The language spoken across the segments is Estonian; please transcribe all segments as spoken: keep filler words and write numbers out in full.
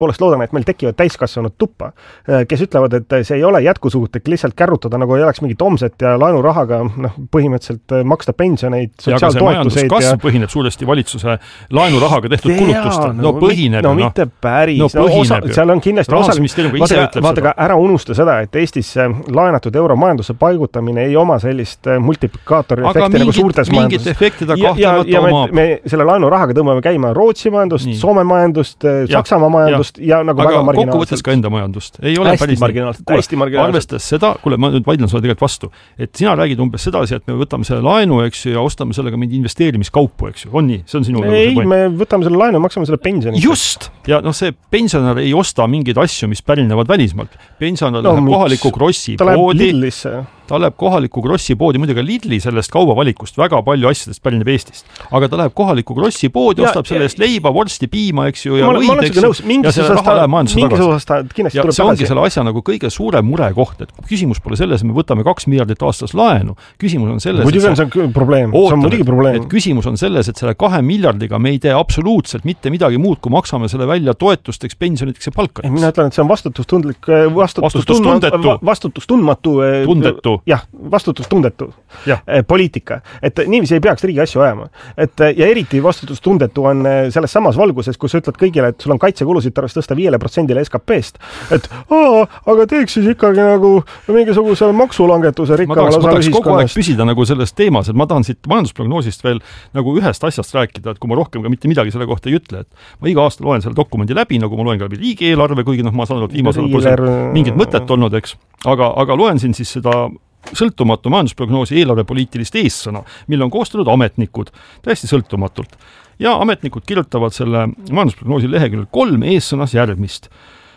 poolest loodan, et meil tekivad täiskasvanud tuppa, kes ütlevad, et see ei ole jätkusuutlik lihtsalt kärrutada, nagu ei oleks mingit homset ja laenurahaga noh, põhimõtteliselt maksta pensioneid, sotsiaaltoetuseid. Ja majanduskasv põhineb suuresti valitsuse laenurahaga tehtud kulutustel. No, no põhineb. No mitte päris. No, no osa, seal on kindlasti osa. Vaata, vaata ka ära unusta seda, et Eestis laenatud euro majandusse paigutamine ei oma sellist multiplikaatori efekti nagu suurtes mingit efekti ta kahtlemata ja, ja me, me selle laenurahaga tõmbame käima Rootsi majandust, Nii. Soome majandust, Saksamaa majandust, Ja nagu aga kokkuvõttes ka enda majandust. Ei ole hästi päris marginaalselt. Hästi marginaalselt. Arvestades seda, kuule, ma nüüd vaidlen sulle tegelikult vastu, et sina räägid umbes sedasi, et me võtame selle laenu, eks ju, ja ostame sellega mingi investeerimiskaupu, eks ju. On nii? See on sinu ei, me võtame selle laenu ja maksame selle pensioni. Just! Ja noh, see pensionär ei osta mingeid asju, mis pärinevad välismaalt. Pensionär no, läheb kohaliku krossi ta poodi. Ta läheb kohaliku krossi poodi, muidugi Lidli sellest kaubavalikust väga palju asjadest pärineb Eestist. Aga ta läheb kohaliku krossi poodi, ostab selle eest leiba, vorsti, piima, eks ju, ja ma, võid, eks ju, ja selle raha läheb majandusse tagasi. Ja see ongi selle asja nagu kõige suurem mure koht, et küsimus pole selles, me võtame kaks miljardit aastas laenu. Küsimus on selles, muidugi on see probleem. See on muidugi probleem. Et küsimus on selles, et selle kahe miljardiga me ei tee absoluutselt mitte midagi muud, kui maksame selle välja toetusteks, pensioniteks ja palkadeks. Mina ütlen, et see on vastutustundlik, vastutustundmatu, vastutustundmatu, tundetu. Jah, vastutustundetu ja. poliitika. Et niiviisi ei peaks riigi asju ajama. Et, ja eriti vastutustundetu on selles samas valguses, kus sa ütled kõigile, et sul on kaitsekulusid tarvist tõsta viis protsenti S K P-st. Et aa, aga teeks siis ikkagi nagu mingisuguse maksulangetuse rikkamal osal ühiskonnast. Ma tahaks kogu aeg püsida nagu selles teemas, et ma tahan siit majandusprognoosist veel nagu ühest asjast rääkida, et kui ma rohkem ka mitte midagi selle kohta ei ütle, et ma iga aasta loen selle dokumendi läbi, nagu ma loen ka läbi riigieelarve, kuigi noh, ma saan aru, et viimasel pole mingit mõtet olnud, eks. Aga, aga loen siin siis seda sõltumatu majandusprognoosi eelarvepoliitilist eessõna, mille on koostanud ametnikud, täiesti sõltumatult. Ja ametnikud kirjutavad selle majandusprognoosi leheküljel kolm eessõnas järgmist.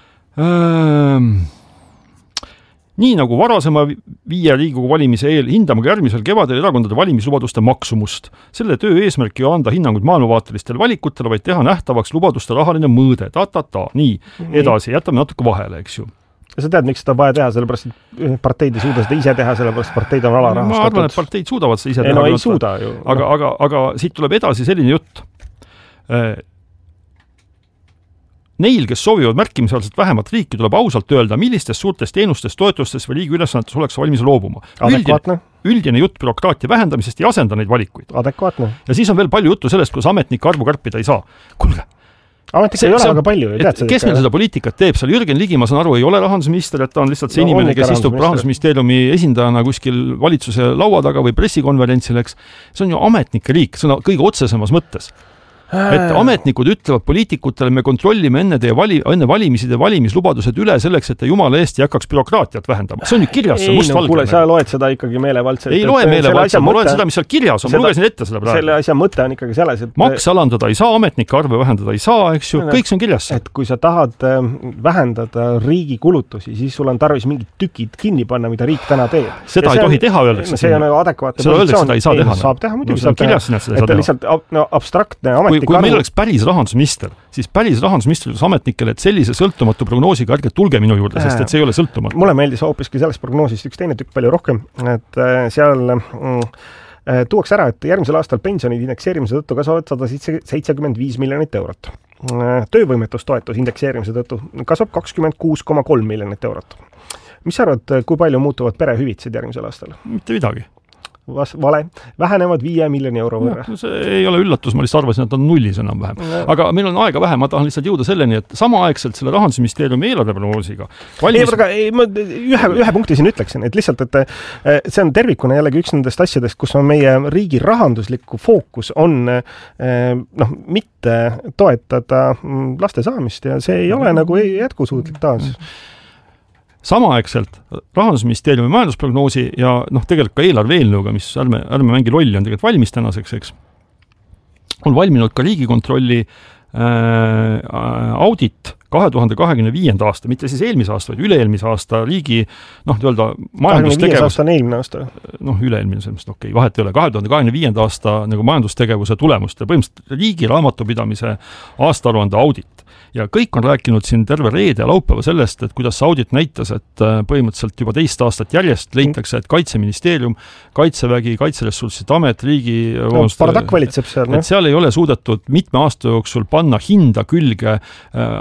Ähm, nii nagu varasema viie Riigikogu valimise eel hindame ka järgmisel kevadel erakondade valimislubaduste maksumust. Selle töö eesmärk ei andda hinnanguid maailmavaatelistele valikutele, vaid teha nähtavaks lubaduste rahaline mõõde. Ta, ta, ta. Nii, edasi, jätame natuke vahele, eks ju. Sa tead, miks seda vaja teha, sellepärast, et parteid ei suuda seda ise teha, sellepärast parteid on alarahastatud. Ma arvan, et parteid suudavad seda ise teha. Ei, no ei suuda ju. Aga, aga, aga siit tuleb edasi selline jutt. Neil, kes soovivad märkimisväärselt vähemat riiki, tuleb ausalt öelda, millistest suurtest teenustest, toetustest või riigi ülesannetes oleks valmis loobuma. Adekvaatne. Üldine, üldine jutt bürokraatia vähendamisest ei asenda neid valikuid. Adekvaatne. Ja siis on veel palju juttu sellest, kus ametnike arvu kärpida ei saa. Kulge. Ametnikke ei ole väga palju. Et, kes meil seda poliitikat teeb? Seal Jürgen Ligi, ma saan aru, ei ole rahandusminister, et ta on lihtsalt see no, inimene, kes istub rahandusministeeriumi esindajana kuskil valitsuse laua taga või pressikonverentsil, eks. See on ju ametnike riik, see on kõige otsesemas mõttes. Et ametnikud ütlevad poliitikutele, me kontrollime enne, teie vali, enne valimisid ja valimislubadused üle selleks, et te jumala eest ei hakkaks bürokraatiat vähendama. See on ju kirjas, see on mustvalge. Kuule, sa loed seda ikkagi meelevaldselt. Ei loe meelevaldselt, ma loen seda, mis seal kirjas on. Ma lugesin ette seda praegu. Selle asja mõte on ikkagi selles, et maks alandada ei saa, ametnike arve vähendada ei saa, eks ju, kõik see on kirjas. Et kui sa tahad vähendada riigi kulutusi, siis sul on tarvis mingid tükid kinni panna, mida riik täna teeb. Seda ei tohi teha, öeldakse. See on adekvaatne positsioon. Saab teha, muidugi saab teha. Lihtsalt abstraktne kui meil oleks päris rahandusminister, siis päris rahandusminister ütles ametnikele, et sellise sõltumatu prognoosiga ärge tulge minu juurde, sest et see ei ole sõltumatu. Mulle meeldis hoopiski sellest prognoosist üks teine tükk palju rohkem, et seal mm, tuuaks ära, et järgmisel aastal pensionid indekseerimise tõttu kasvavad sada seitsekümmend viis miljonit eurot. Töövõimetustoetus indekseerimise tõttu kasvab kakskümmend kuus koma kolm miljonit eurot. Mis sa arvad, kui palju muutuvad perehüvitised järgmisel aastal? Mitte midagi. Vas, vale, vähenevad viie miljoni euro võrra. No, see ei ole üllatus, ma lihtsalt arvasin, et on nullis enam vähem. Aga meil on aega vähe, ma tahan lihtsalt jõuda selleni, et samaaegselt selle Rahandusministeeriumi eelarveprognoosiga valmis... ei, aga ei, ma ühe, ühe punkti siin ütleksin, et lihtsalt, et see on tervikuna jällegi üks nendest asjadest, kus on meie riigi rahandusliku fookus on noh, mitte toetada laste saamist ja see ei ole nagu jätkusuutlik taas. Samaaegselt Rahandusministeeriumi majandusprognoosi ja noh, tegelikult ka eelarve eelnõuga, mis ärme, ärme mängi lolli on tegelikult valmis tänaseks, eks, on valminud ka Riigikontrolli äh, audit kahe tuhande kahekümne viienda aasta, mitte siis eelmise aasta, vaid üle-eelmise aasta riigi, noh, öelda majandustegevus... aasta on eelmine aasta. Noh, üle-eelmine, sellest okei, okay, vahet ei ole. kahe tuhande kahekümne viienda aasta nagu majandustegevuse tulemust ja põhimõtteliselt riigi raamatupidamise aastaaruande audit. Ja kõik on rääkinud siin terve reede ja laupäeva sellest, et kuidas audit näitas, et põhimõtteliselt juba teist aastat järjest leitakse, et Kaitseministeerium, Kaitsevägi, Kaitseressursside amet, riigi... No, pardak valitseb seal. Et seal ei ole suudetud mitme aasta jooksul panna hinda külge arve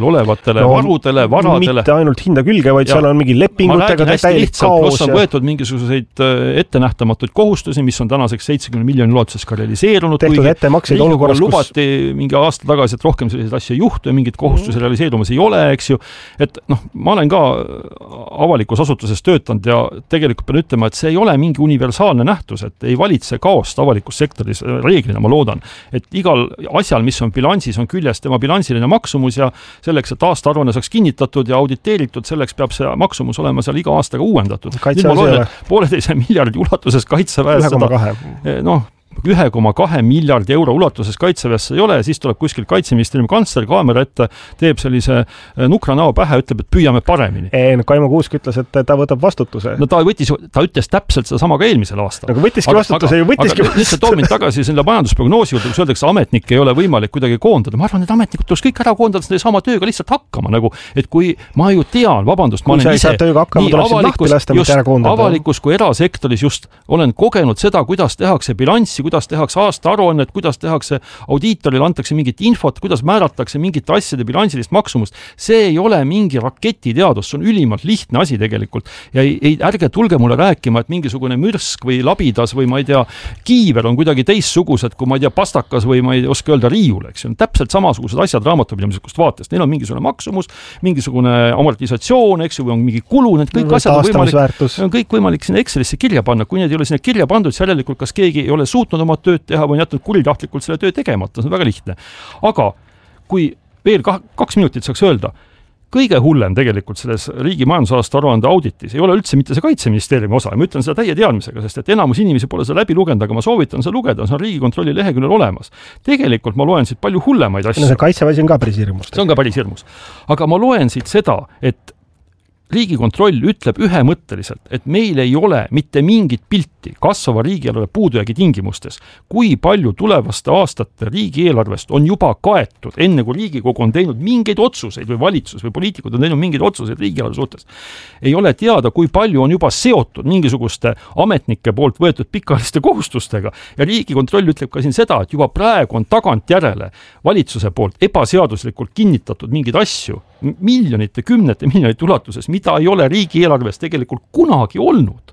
olevatele no, varudele, varadele. Mitte ainult hinda külge, vaid ja, seal on mingi lepingutega täielik kaos. On võetud mingisuguseid ettenähtamatuid kohustusi, mis on tänaseks seitsekümmend miljoni ulatuses ka realiseerunud. Tehtud ettemakseid olukorras, kus... lubati mingi aasta tagasi, et rohkem selliseid asju ei juhtu ja mingid kohustusi mm. realiseerumas ei ole, eks ju. Et noh, ma olen ka avalikus asutuses töötanud ja tegelikult pean ütlema, et see ei ole mingi universaalne nähtus, et ei valitse kaost avalikus sektoris reeglina, ma loodan, et igal asjal, mis on bilansis, on küljes tema bilansiline maksumus ja selleks, et aastaaruanne saaks kinnitatud ja auditeeritud, selleks peab see maksumus olema seal iga aastaga uuendatud. Nüüd ma loen, et pooleteise miljardi ulatuses kaitseväes seda, noh, ühe koma kahe miljardi euro ulatuses kaitseväesse ei ole ja siis tuleb kuskil Kaitseministeeriumi kantsler kaamera ette, teeb sellise nukra näo pähe, ütleb, et püüame paremini. Ei, no Kaimo Kuusk ütles, et ta võtab vastutuse. No ta võttis, ta ütles täpselt seda sama ka eelmisel aastal. Aga võttiski aga, vastutuse aga, võttiski aga vastutuse. Toon mind tagasi selle majandusprognoosi juurde, kus öeldakse, ametnikke ei ole võimalik kuidagi koondada. Ma arvan, et ametnikud tuleks kõik ära koondada, seda sama tööga lihtsalt hakkama. Nagu, et kui ma ju tean, vabandust, ma olen ise hakkama, nii avalikus, just, avalikus kui erasektoris just olen kogenud seda, kuidas tehakse bilanssi, kuidas tehakse aasta aruannet, kuidas tehakse audiitorile, antakse mingit infot, kuidas määratakse mingit asjade bilansilist maksumust. See ei ole mingi raketiteadus, see on ülimalt lihtne asi tegelikult. Ja ei, ei, ärge tulge mulle rääkima, et mingisugune mürsk või labidas või ma ei tea, kiiver on kuidagi teissugused, kui ma ei tea, pastakas või ma ei oska öelda riiul, eks. See on täpselt samasugused asjad raamatupidamislikust vaatest. Neil on mingisugune maksumus, mingisugune amortisatsioon, eks ju, või on mingi kulu, need kõik asjad on võimalik, on kõik võimalik sinna Excelisse kirja panna. Kui need ei ole sinna kirja pandud, järelikult kas keegi ei ole suutnud oma tööd teha või on jätnud kuritahtlikult selle töö tegemata, see on väga lihtne. Aga kui veel kaks minutit saaks öelda, kõige hullem tegelikult selles riigi majandusaasta aruande auditis ei ole üldse mitte see Kaitseministeeriumi osa, ja ma ütlen seda täie teadmisega, sest et enamus inimesi pole seda läbi lugenud, aga ma soovitan seda lugeda, see on Riigikontrolli leheküljel olemas. Tegelikult ma loen siit palju hullemaid asju. No see kaitseväsi on ka päris hirmus. See on ka päris hirmus. Aga ma loen siit seda, et Riigikontroll ütleb ühemõtteliselt, et meil ei ole mitte mingit pilti kasvava riigieelarve puudujäägi tingimustes, kui palju tulevaste aastate riigieelarvest on juba kaetud, enne kui Riigikogu on teinud mingeid otsuseid või valitsus või poliitikud on teinud mingeid otsuseid riigieelarve suhtes. Ei ole teada, kui palju on juba seotud mingisuguste ametnike poolt võetud pikaajaliste kohustustega ja Riigikontroll ütleb ka siin seda, et juba praegu on tagantjärele valitsuse poolt ebaseaduslikult kinnitatud mingeid asju, miljonite, kümnete miljonite ulatuses, mida ei ole riigieelarves tegelikult kunagi olnud.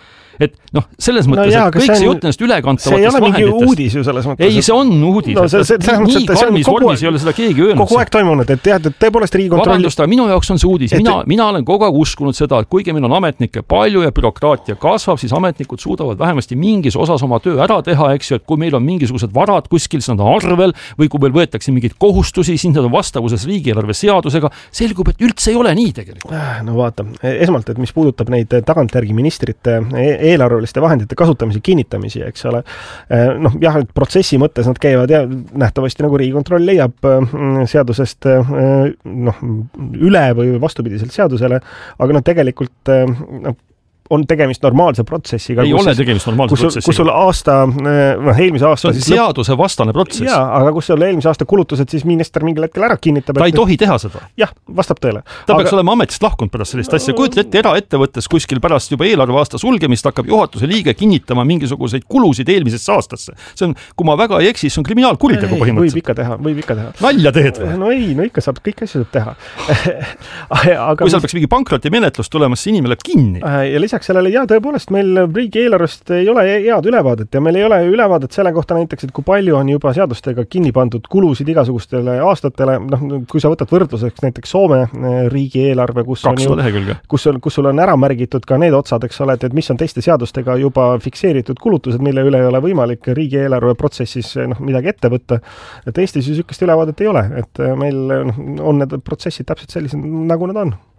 Et noh, selles mõttes, no jaa, et kõik see jutt ennast ülekantavatest vahenditest. See ei ole mingi uudis ju selles mõttes. Ei, see on uudis. No, see, see, see, nii kalmis vormis ei ole seda keegi öelnud. Kogu aeg toimunud, et tead, et tõepoolest Riigikontroll... Vabandust, aga minu jaoks on see uudis. Mina, et... mina olen kogu aeg uskunud seda, et kuigi meil on ametnike palju ja bürokraatia kasvab, siis ametnikud suudavad vähemasti mingis osas oma töö ära teha, eks ju, et kui meil on mingisugused varad kuskil, siis nad on arvel, või kui meil võetakse mingeid kohustusi, siis nad on vastavuses riigieelarve seadusega, selgub, et üldse ei ole nii tegelikult. No vaata, esmalt, et mis puudutab neid tagantjärgi ministrite eelarveliste vahendite kasutamise kinnitamisi, eks ole. Noh, jah, protsessi mõttes nad käivad ja nähtavasti nagu Riigikontroll leiab seadusest noh, üle või vastupidiselt seadusele, aga noh, tegelikult noh, on tegemist normaalse protsessiga. Ei ole tegemist normaalse kus, protsessiga. Kus sul aasta, no eelmise aasta... See on seaduse vastane protsess. Jaa, aga kus sul eelmise aasta kulutused, siis minister mingil hetkel ära kinnitab. Ta ei et... tohi teha seda. Jah, vastab tõele. Ta aga... peaks olema ametist lahkunud pärast sellist asja. Kujutle ette eraettevõttes kuskil pärast juba eelarve aasta sulgemist hakkab juhatuse liige kinnitama mingisuguseid kulusid eelmisesse aastasse. See on, kui ma väga ei eksi, see on kriminaalkuritegu põhimõtteliselt. Võib ikka teha, võib ikka teha. Nalja teed või? No ei, no ikka saab, kõik asju saab teha. aga kui seal peaks mingi pankroti menetlus tulemas, siis inimene läheb kinni. Ja lisaks sellele, ja tõepoolest meil riigieelarvest ei ole head ülevaadet ja meil ei ole ülevaadet selle kohta näiteks, et kui palju on juba seadustega kinni pandud kulusid igasugustele aastatele, noh, kui sa võtad võrdluseks näiteks Soome riigieelarve, kus on, ju, kus, on, kus sul on ära märgitud ka need otsad, eks ole, et mis on teiste seadustega juba fikseeritud kulutused, mille üle ei ole võimalik riigieelarve protsessis noh, midagi ette võtta. Et Eestis ju sükest ülevaadet ei ole, et meil noh, on need protsessid täpselt sellised, nagu nad on.